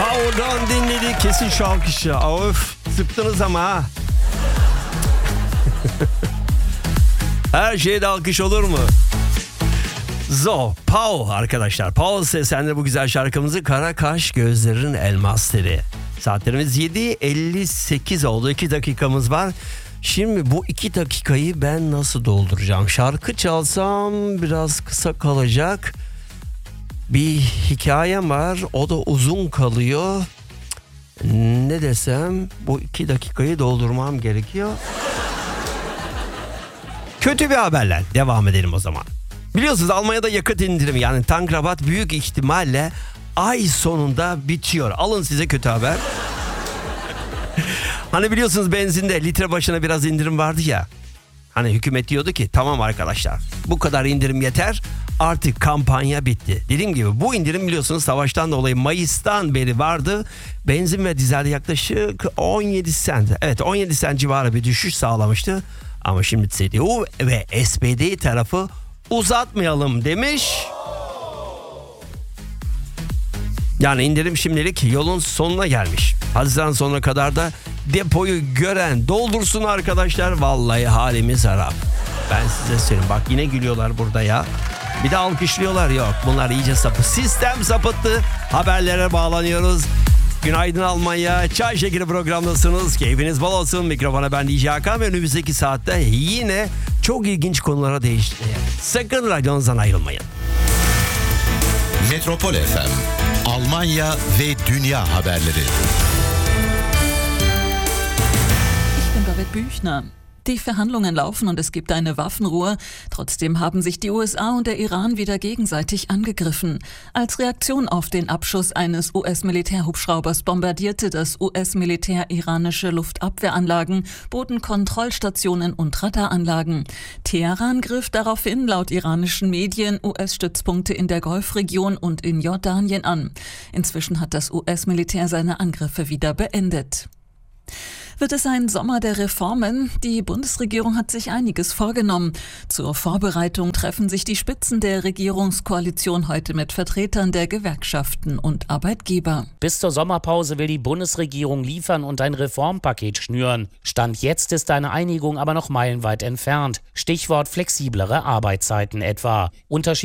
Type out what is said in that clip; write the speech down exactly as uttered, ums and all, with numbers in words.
Pau'dan dinledik. Kesin şu alkışı. Of, sıktınız ama ha. Her şeyde alkış olur mu? Zo, Pau arkadaşlar. Pau seslendirdi bu güzel şarkımızı. Kara kaş gözlerin elmasları. Saatlerimiz yedi elli sekiz oldu. iki dakikamız var. Şimdi bu iki dakikayı ben nasıl dolduracağım? Şarkı çalsam biraz kısa kalacak. Bir hikayem var. O da uzun kalıyor. Ne desem, bu iki dakikayı doldurmam gerekiyor. Kötü bir haberler. Devam edelim o zaman. Biliyorsunuz Almanya'da yakıt indirimi, yani tankrabat büyük ihtimalle ay sonunda bitiyor. Alın size kötü haber. Hani biliyorsunuz benzinde litre başına biraz indirim vardı ya. Hani hükümet diyordu ki tamam arkadaşlar, bu kadar indirim yeter, artık kampanya bitti. Dediğim gibi bu indirim biliyorsunuz savaştan dolayı Mayıs'tan beri vardı. Benzin ve dizelde yaklaşık on yedi sent, evet on yedi sent civarı bir düşüş sağlamıştı. Ama şimdi C D U ve S P D tarafı uzatmayalım demiş. Yani indirim şimdilik yolun sonuna gelmiş. Haziran sonuna kadar da depoyu gören doldursun arkadaşlar. Vallahi halimiz harap. Ben size söyleyeyim, bak yine gülüyorlar burada ya. Bir de alkışlıyorlar, yok bunlar iyice sapı. Sistem sapıttı. Haberlere bağlanıyoruz. Günaydın Almanya. Çay Şekeri programdasınız. Keyfiniz bol olsun. Mikrofona ben D J Hakan ve önümüzdeki saatte yine çok ilginç konulara değişeceğiz. Sakın radyonuzdan ayrılmayın. Metropol F M, Almanya ve dünya haberleri. Ich bin David Büchner. Die Verhandlungen laufen und es gibt eine Waffenruhe. Trotzdem haben sich die U S A und der Iran wieder gegenseitig angegriffen. Als Reaktion auf den Abschuss eines U S-Militärhubschraubers bombardierte das U S-Militär iranische Luftabwehranlagen, Bodenkontrollstationen und Radaranlagen. Teheran griff daraufhin laut iranischen Medien U S-Stützpunkte in der Golfregion und in Jordanien an. Inzwischen hat das U S-Militär seine Angriffe wieder beendet. Wird es ein Sommer der Reformen? Die Bundesregierung hat sich einiges vorgenommen. Zur Vorbereitung treffen sich die Spitzen der Regierungskoalition heute mit Vertretern der Gewerkschaften und Arbeitgeber. Bis zur Sommerpause will die Bundesregierung liefern und ein Reformpaket schnüren. Stand jetzt ist eine Einigung aber noch meilenweit entfernt. Stichwort flexiblere Arbeitszeiten etwa. Unterschied